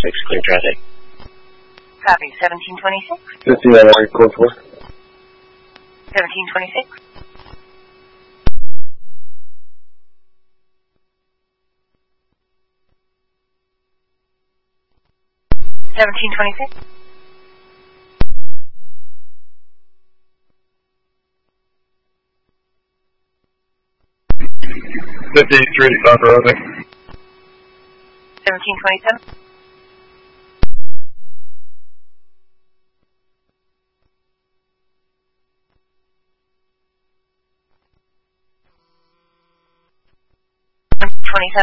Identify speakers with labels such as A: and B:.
A: clear traffic.
B: Copy, 1726.
C: 59 code 4.
B: 1726. 1726.
C: 53 Copper Road.
B: 1727. 27.